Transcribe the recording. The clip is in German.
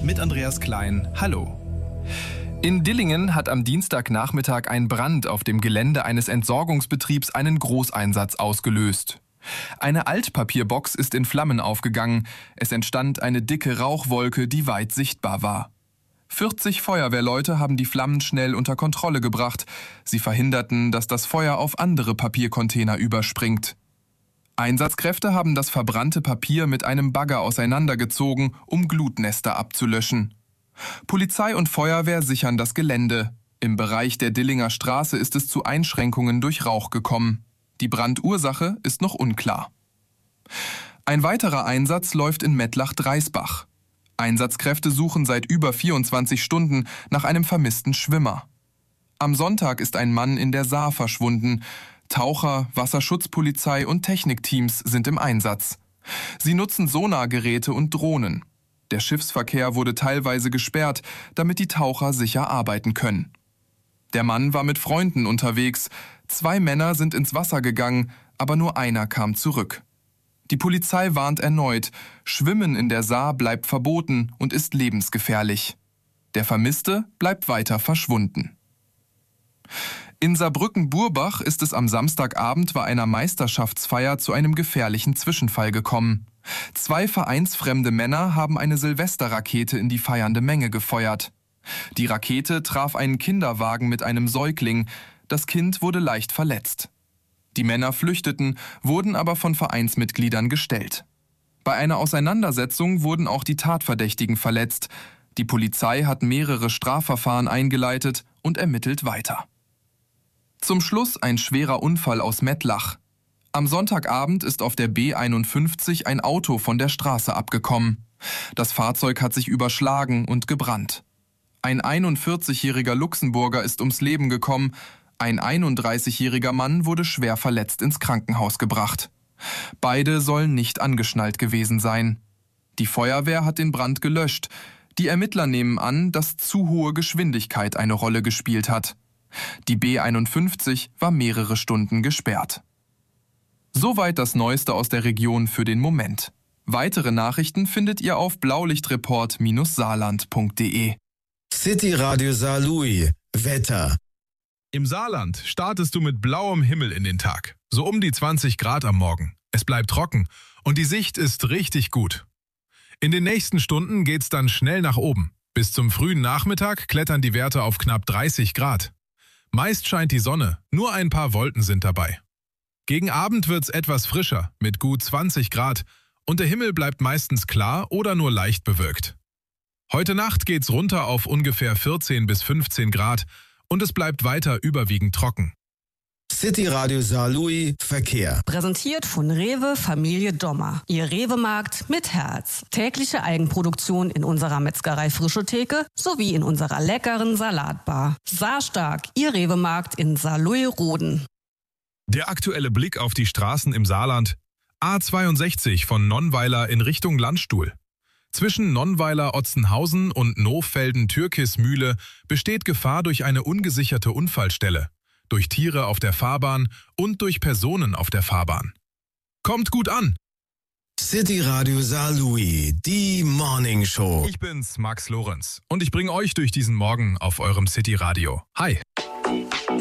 mit Andreas Klein. Hallo. In Dillingen hat am Dienstagnachmittag ein Brand auf dem Gelände eines Entsorgungsbetriebs einen Großeinsatz ausgelöst. Eine Altpapierbox ist in Flammen aufgegangen. Es entstand eine dicke Rauchwolke, die weit sichtbar war. 40 Feuerwehrleute haben die Flammen schnell unter Kontrolle gebracht. Sie verhinderten, dass das Feuer auf andere Papiercontainer überspringt. Einsatzkräfte haben das verbrannte Papier mit einem Bagger auseinandergezogen, um Glutnester abzulöschen. Polizei und Feuerwehr sichern das Gelände. Im Bereich der Dillinger Straße ist es zu Einschränkungen durch Rauch gekommen. Die Brandursache ist noch unklar. Ein weiterer Einsatz läuft in Mettlach-Dreisbach. Einsatzkräfte suchen seit über 24 Stunden nach einem vermissten Schwimmer. Am Sonntag ist ein Mann in der Saar verschwunden. Taucher, Wasserschutzpolizei und Technikteams sind im Einsatz. Sie nutzen Sonargeräte und Drohnen. Der Schiffsverkehr wurde teilweise gesperrt, damit die Taucher sicher arbeiten können. Der Mann war mit Freunden unterwegs. 2 Männer sind ins Wasser gegangen, aber nur einer kam zurück. Die Polizei warnt erneut, Schwimmen in der Saar bleibt verboten und ist lebensgefährlich. Der Vermisste bleibt weiter verschwunden. In Saarbrücken-Burbach ist es am Samstagabend bei einer Meisterschaftsfeier zu einem gefährlichen Zwischenfall gekommen. 2 vereinsfremde Männer haben eine Silvesterrakete in die feiernde Menge gefeuert. Die Rakete traf einen Kinderwagen mit einem Säugling. Das Kind wurde leicht verletzt. Die Männer flüchteten, wurden aber von Vereinsmitgliedern gestellt. Bei einer Auseinandersetzung wurden auch die Tatverdächtigen verletzt. Die Polizei hat mehrere Strafverfahren eingeleitet und ermittelt weiter. Zum Schluss ein schwerer Unfall aus Mettlach. Am Sonntagabend ist auf der B51 ein Auto von der Straße abgekommen. Das Fahrzeug hat sich überschlagen und gebrannt. Ein 41-jähriger Luxemburger ist ums Leben gekommen. Ein 31-jähriger Mann wurde schwer verletzt ins Krankenhaus gebracht. Beide sollen nicht angeschnallt gewesen sein. Die Feuerwehr hat den Brand gelöscht. Die Ermittler nehmen an, dass zu hohe Geschwindigkeit eine Rolle gespielt hat. Die B51 war mehrere Stunden gesperrt. Soweit das Neueste aus der Region für den Moment. Weitere Nachrichten findet ihr auf blaulichtreport-saarland.de. City Radio Saarlouis. Wetter. Im Saarland startest du mit blauem Himmel in den Tag. So um die 20 Grad am Morgen. Es bleibt trocken und die Sicht ist richtig gut. In den nächsten Stunden geht's dann schnell nach oben. Bis zum frühen Nachmittag klettern die Werte auf knapp 30 Grad. Meist scheint die Sonne, nur ein paar Wolken sind dabei. Gegen Abend wird's etwas frischer, mit gut 20 Grad und der Himmel bleibt meistens klar oder nur leicht bewölkt. Heute Nacht geht's runter auf ungefähr 14 bis 15 Grad und es bleibt weiter überwiegend trocken. City Radio Saarlouis Verkehr. Präsentiert von Rewe Familie Dommer. Ihr Rewe-Markt mit Herz. Tägliche Eigenproduktion in unserer Metzgerei Frische Theke sowie in unserer leckeren Salatbar. Saarstark, Ihr Rewe-Markt in Saarlouis-Roden. Der aktuelle Blick auf die Straßen im Saarland. A62 von Nonnweiler in Richtung Landstuhl. Zwischen Nonnweiler-Otzenhausen und Nohfelden-Türkis-Mühle besteht Gefahr durch eine ungesicherte Unfallstelle, durch Tiere auf der Fahrbahn und durch Personen auf der Fahrbahn. Kommt gut an! City Radio Saarlouis, die Morning Show. Ich bin's, Max Lorenz, und ich bringe euch durch diesen Morgen auf eurem City Radio. Hi!